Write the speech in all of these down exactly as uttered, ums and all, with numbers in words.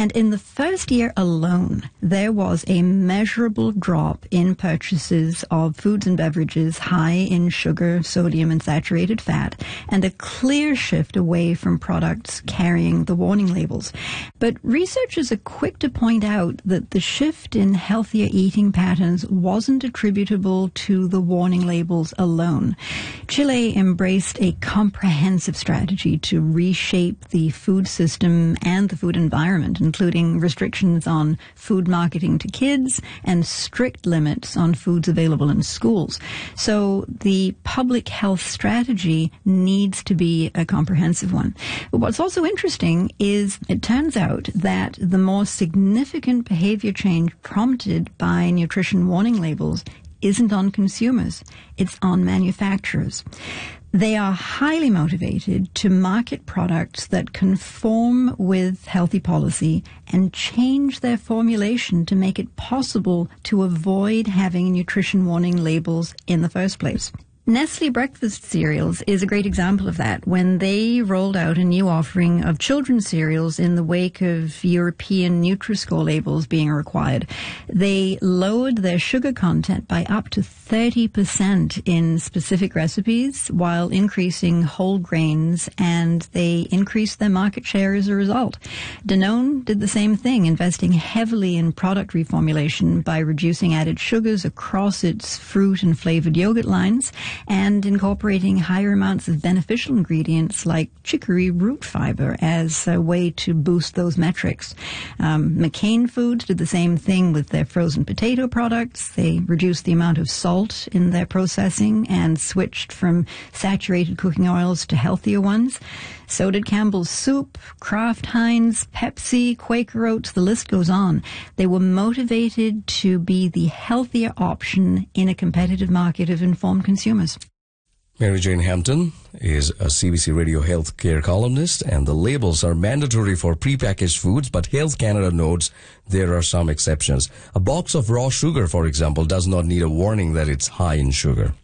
And in the first year alone, there was a measurable drop in purchases of foods and beverages high in sugar, sodium, and saturated fat, and a clear shift away from products carrying the warning labels. But researchers are quick to point out that the shift in healthier eating patterns wasn't attributable to the warning labels alone. Chile embraced a comprehensive strategy to reshape the food system and the food environment, including restrictions on food marketing to kids and strict limits on foods available in schools. So the public health strategy needs to be a comprehensive one. But what's also interesting is it turns out that the more significant behavior change prompted by nutrition warning labels isn't on consumers, it's on manufacturers. They are highly motivated to market products that conform with healthy policy and change their formulation to make it possible to avoid having nutrition warning labels in the first place. Nestle breakfast cereals is a great example of that. When they rolled out a new offering of children's cereals in the wake of European Nutri-Score labels being required, they lowered their sugar content by up to thirty percent in specific recipes while increasing whole grains, and they increased their market share as a result. Danone did the same thing, investing heavily in product reformulation by reducing added sugars across its fruit and flavored yogurt lines, and incorporating higher amounts of beneficial ingredients like chicory root fiber as a way to boost those metrics. Um, McCain Foods did the same thing with their frozen potato products. They reduced the amount of salt in their processing and switched from saturated cooking oils to healthier ones. So did Campbell's Soup, Kraft Heinz, Pepsi, Quaker Oats, the list goes on. They were motivated to be the healthier option in a competitive market of informed consumers. Mary Jane Hampton is a C B C Radio healthcare columnist, and the labels are mandatory for prepackaged foods, but Health Canada notes there are some exceptions. A box of raw sugar, for example, does not need a warning that it's high in sugar.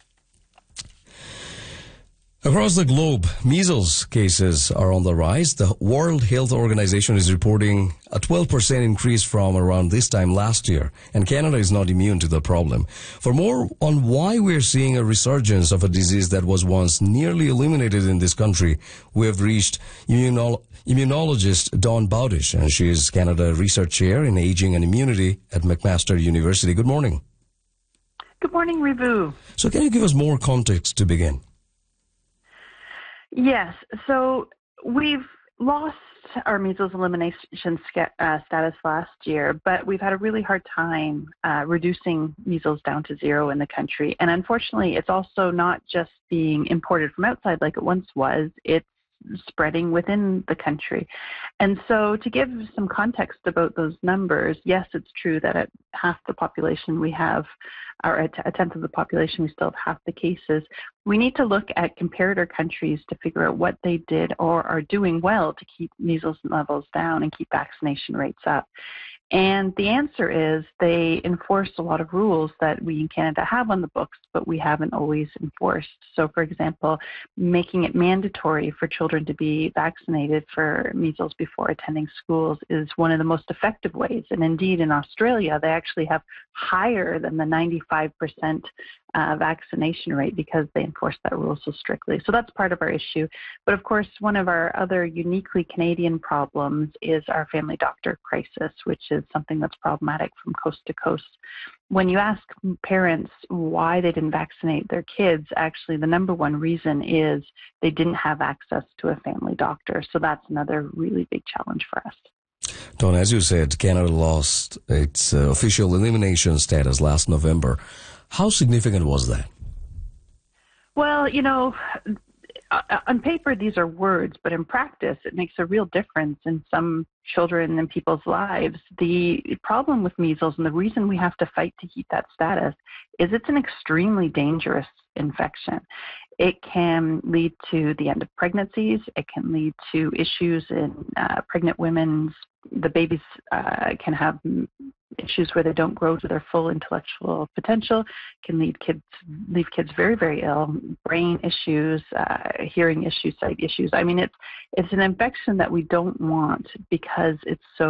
Across the globe, measles cases are on the rise. The World Health Organization is reporting a twelve percent increase from around this time last year, and Canada is not immune to the problem. For more on why we're seeing a resurgence of a disease that was once nearly eliminated in this country, we have reached immunolo- immunologist Dawn Bowdish, and she is Canada Research Chair in Aging and Immunity at McMaster University. Good morning. Good morning, Rivu. So can you give us more context to begin? Yes. So we've lost our measles elimination uh, status last year, but we've had a really hard time uh, reducing measles down to zero in the country. And unfortunately, it's also not just being imported from outside like it once was. It's spreading within the country. And so to give some context about those numbers, yes, it's true that at half the population we have, or at a tenth of the population, we still have half the cases. We need to look at comparator countries to figure out what they did or are doing well to keep measles levels down and keep vaccination rates up. And the answer is they enforce a lot of rules that we in Canada have on the books, but we haven't always enforced. So, for example, making it mandatory for children to be vaccinated for measles before attending schools is one of the most effective ways. And indeed, in Australia, they actually have higher than the ninety-five percent uh, vaccination rate because they enforce that rule so strictly. So that's part of our issue. But of course, one of our other uniquely Canadian problems is our family doctor crisis, which is something that's problematic from coast to coast. When you ask parents why they didn't vaccinate their kids, actually the number one reason is they didn't have access to a family doctor. So that's another really big challenge for us. Dawn, as you said, Canada lost its uh, official elimination status last November. How significant was that? Well, you know, on paper, these are words, but in practice, it makes a real difference in some children and people's lives. The problem with measles, and the reason we have to fight to keep that status, is it's an extremely dangerous infection. It can lead to the end of pregnancies. It can lead to issues in uh, pregnant women's, the babies uh, can have issues where they don't grow to their full intellectual potential, can lead kids, leave kids very, very ill, brain issues, uh, hearing issues, sight issues. I mean, it's, it's an infection that we don't want because it's so